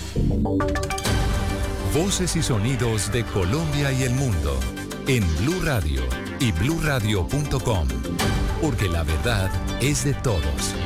Voces y sonidos de Colombia y el mundo en Blue Radio y bluradio.com, porque la verdad es de todos.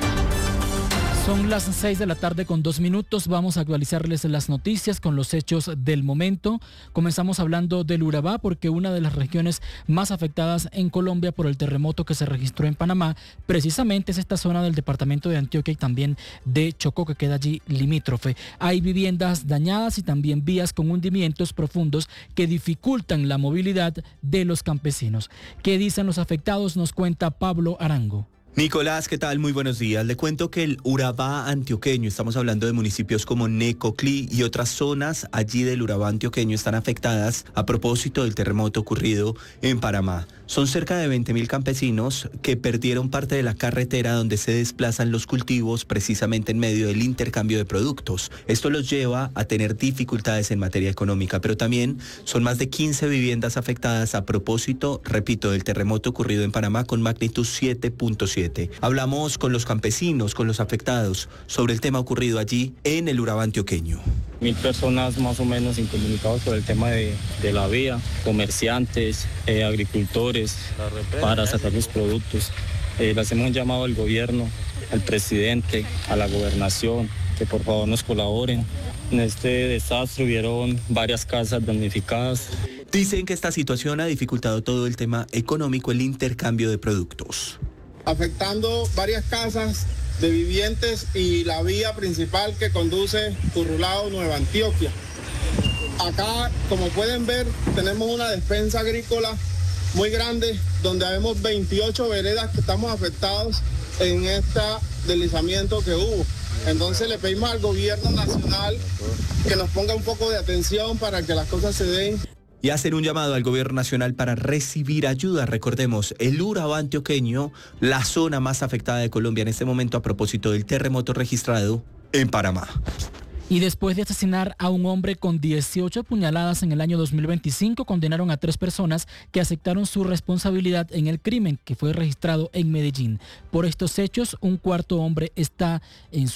Son las 6 de la tarde con 2 minutos. Vamos a actualizarles las noticias con los hechos del momento. Comenzamos hablando del Urabá porque una de las regiones más afectadas en Colombia por el terremoto que se registró en Panamá, precisamente es esta zona del departamento de Antioquia y también de Chocó, que queda allí limítrofe. Hay viviendas dañadas y también vías con hundimientos profundos que dificultan la movilidad de los campesinos. ¿Qué dicen los afectados? Nos cuenta Pablo Arango. Nicolás, ¿qué tal? Muy buenos días. Le cuento que el Urabá antioqueño, estamos hablando de municipios como Necoclí y otras zonas allí del Urabá antioqueño están afectadas a propósito del terremoto ocurrido en Panamá. Son cerca de 20.000 campesinos que perdieron parte de la carretera donde se desplazan los cultivos precisamente en medio del intercambio de productos. Esto los lleva a tener dificultades en materia económica, pero también son más de 15 viviendas afectadas a propósito, repito, del terremoto ocurrido en Panamá con magnitud 7.7. Hablamos con los campesinos, con los afectados, sobre el tema ocurrido allí en el Urabá antioqueño. 1.000 personas más o menos incomunicados por el tema de la vía, comerciantes, agricultores, para sacar los productos. Le hacemos un llamado al gobierno, al presidente, a la gobernación, que por favor nos colaboren. En este desastre hubieron varias casas damnificadas. Dicen que esta situación ha dificultado todo el tema económico, el intercambio de productos. Afectando varias casas de vivientes y la vía principal que conduce Currulao, Nueva Antioquia. Acá, como pueden ver, tenemos una despensa agrícola muy grande donde habemos 28 veredas que estamos afectados en este deslizamiento que hubo. Entonces le pedimos al gobierno nacional que nos ponga un poco de atención para que las cosas se den. Y hacer un llamado al gobierno nacional para recibir ayuda. Recordemos, el Urabá antioqueño, la zona más afectada de Colombia en este momento a propósito del terremoto registrado en Panamá. Y después de asesinar a un hombre con 18 puñaladas en el año 2025, condenaron a 3 personas que aceptaron su responsabilidad en el crimen que fue registrado en Medellín. Por estos hechos, un cuarto hombre está en